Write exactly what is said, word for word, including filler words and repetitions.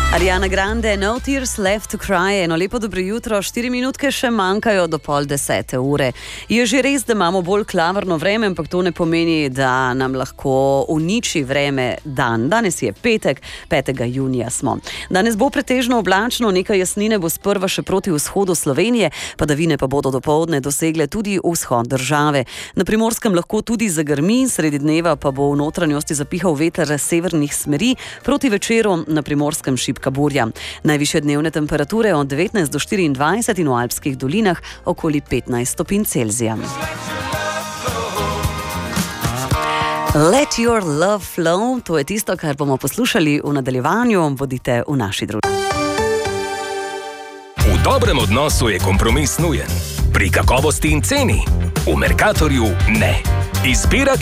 Ariana Grande, No Tears Left to Cry. Eno lepo dobro jutro, štiri minutke še manjkajo do pol desete ure. Je že res, da imamo bolj klavrno vreme, ampak to ne pomeni, da nam lahko uniči vreme dan. Danes je petek, petega junija smo. Danes bo pretežno oblačno, nekaj jasnine bo sprva še proti vzhodu Slovenije, padavine pa bodo dopoldne dosegle tudi vzhod države. Na Primorskem lahko tudi zagrmi, sredi dneva pa bo v notranjosti zapihal veter severnih smeri, proti večeru na Primorskem šibka burja. Najvišje dnevne temperature od devetnajst do štiriindvajset in v alpskih dolinah okoli petnajst stopinj Celzija. Let your love flow, to je tisto, kar bomo poslušali v nadaljevanju. Bodite v naši družbi. V dobrem odnosu je kompromis nujen. Pri kakovosti in ceni. V Mercatorju ne. Izbira